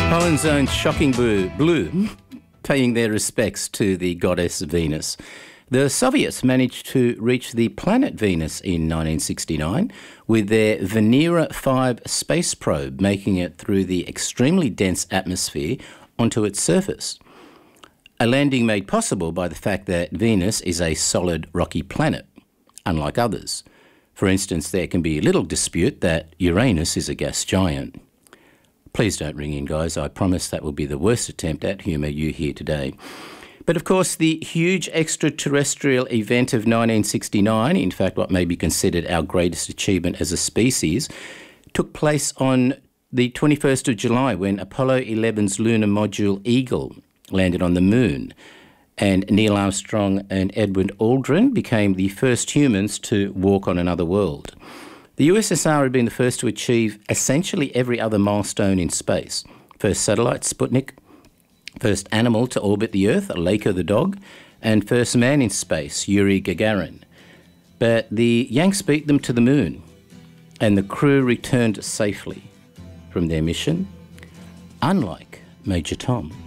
Poland's own Shocking Blue paying their respects to the goddess Venus. The Soviets managed to reach the planet Venus in 1969 with their Venera 5 space probe, making it through the extremely dense atmosphere onto its surface. A landing made possible by the fact that Venus is a solid rocky planet, unlike others. For instance, there can be little dispute that Uranus is a gas giant. Please don't ring in, guys. I promise that will be the worst attempt at humour you hear today. But of course, the huge extraterrestrial event of 1969, in fact, what may be considered our greatest achievement as a species, took place on the 21st of July when Apollo 11's lunar module Eagle landed on the moon. And Neil Armstrong and Edwin Aldrin became the first humans to walk on another world. The USSR had been the first to achieve essentially every other milestone in space. First satellite, Sputnik, first animal to orbit the Earth, Laika the dog, and first man in space, Yuri Gagarin. But the Yanks beat them to the moon, and the crew returned safely from their mission, unlike Major Tom.